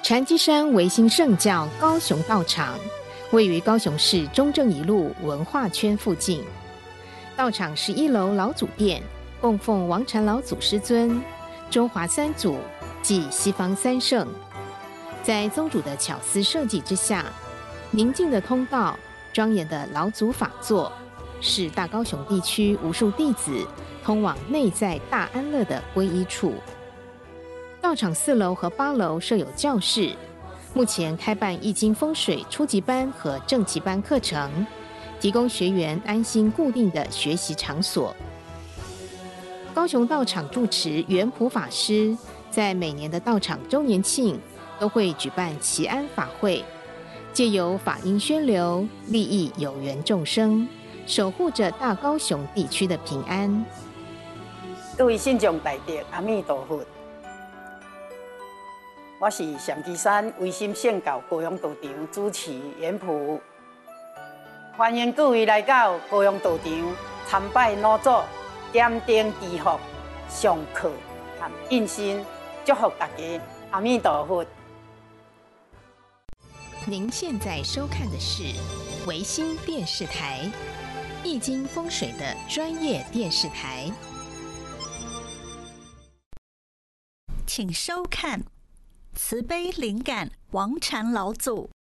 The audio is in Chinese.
禅机山维新圣教高雄道场位于高雄市中正一路文化圈附近。道场是1楼老祖殿，供奉王禅老祖师尊、中华三祖及西方三圣。在宗主的巧思设计之下，宁静的通道、庄严的老祖法座，是大高雄地区无数弟子通往内在大安乐的皈依处。道场4楼和8楼设有教室，目前开办易经风水初级班和正级班课程，提供学员安心固定的学习场所。高雄道场住持圆普法师在每年的道场周年庆都会举办祈安法会，借由法音宣流，利益有缘众生，守护着大高雄地区的平安。 各位信众大德，阿弥陀佛。我是禅机山维新圣教高雄道场主持圆普，欢迎各位来到高雄道场参拜老祖，点灯祈福、上课和印心，祝福大家，阿弥陀佛。 您现在收看的是维新电视台，易经风水的专业电视台， 请收看慈悲灵感王禅老祖